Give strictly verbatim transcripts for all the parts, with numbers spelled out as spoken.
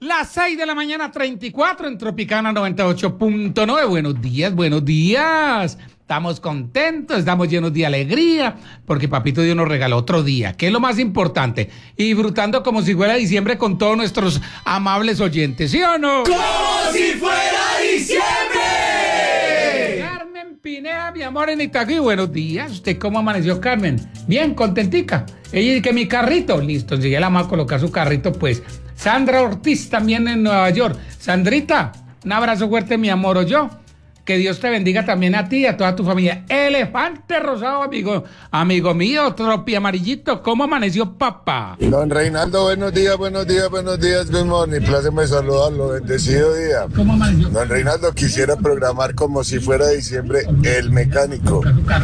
Las seis de la mañana, treinta y cuatro en Tropicana noventa y ocho punto nueve. Buenos días, buenos días. Estamos contentos, estamos llenos de alegría, porque Papito Dios nos regaló otro día, que es lo más importante, y disfrutando como si fuera diciembre con todos nuestros amables oyentes, ¿sí o no? ¡Como si fuera diciembre! Carmen Pineda, mi amor, en Itagüí, buenos días. ¿Usted cómo amaneció, Carmen? Bien, contentica. Ella dice que mi carrito, listo, si ya la vamos a colocar su carrito, pues. Sandra Ortiz, también en Nueva York. Sandrita, un abrazo fuerte, mi amor, o yo. Que Dios te bendiga también a ti y a toda tu familia. Elefante rosado, amigo, amigo mío, tropi amarillito. ¿Cómo amaneció, papá? Don Reinaldo, buenos días, buenos días, buenos días, good morning. Pláceme saludarlo, bendecido día. ¿Cómo amaneció? Don Reinaldo, quisiera programar como si fuera diciembre El Mecánico.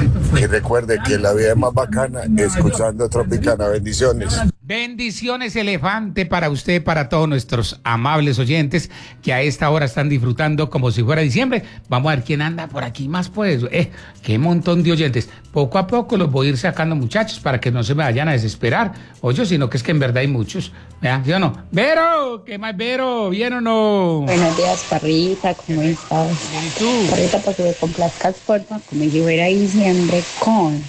Y recuerde que la vida es más bacana escuchando Tropicana. Bendiciones. Bendiciones, elefante, para usted, para todos nuestros amables oyentes que a esta hora están disfrutando como si fuera diciembre. Vamos a ver quién anda por aquí más, pues. Eh, qué montón de oyentes. Poco a poco los voy a ir sacando, muchachos, para que no se me vayan a desesperar. Oye, sino que es que en verdad hay muchos. ¿Vean? ¿Sí o no? Vero, ¿qué más, Vero? ¿Bien o no? Buenos días, Parrita, ¿cómo estás? Bien, ¿y tú? Parrita, para que me complazcas, porfa, como si fuera diciembre con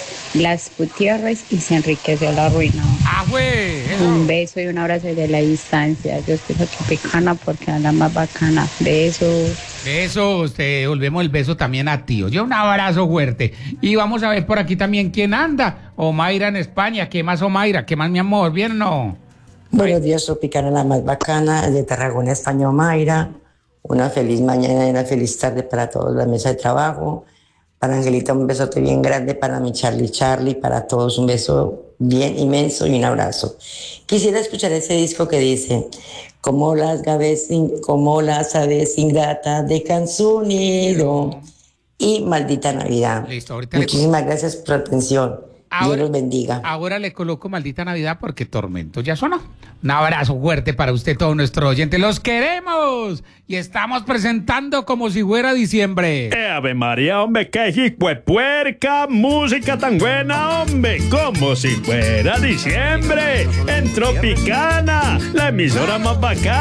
Las Gutiérrez y se enriqueció la ruina. ¡Ah, güey! Un beso y un abrazo desde la distancia. Yo estoy Tropicana porque es la más bacana. Besos. Besos, te devolvemos el beso también a ti. Oye, un abrazo fuerte. Y vamos a ver por aquí también quién anda. Omaira en España. ¿Qué más, Omaira? ¿Qué más, mi amor? ¿Bien o no? Buenos días, Tropicana, la más bacana, de Tarragona, España, Omaira. Una feliz mañana y una feliz tarde para todos la mesa de trabajo. Para Angelita un besote bien grande, para mi Charlie Charlie, para todos un beso bien inmenso y un abrazo. Quisiera escuchar ese disco que dice, como las aves, como las aves ingratas dejan su nido y Maldita Navidad. Listo, ahorita Muchísimas le... gracias por la atención. Ahora, Dios los bendiga. Ahora le coloco Maldita Navidad porque Tormento ya sonó. Un abrazo fuerte para usted, todos nuestros oyentes. ¡Los queremos! Y estamos presentando como si fuera diciembre. Eh, Ave María, hombre, qué hijo de puerca, música tan buena, hombre. Como si fuera diciembre. En Tropicana, la emisora más bacana.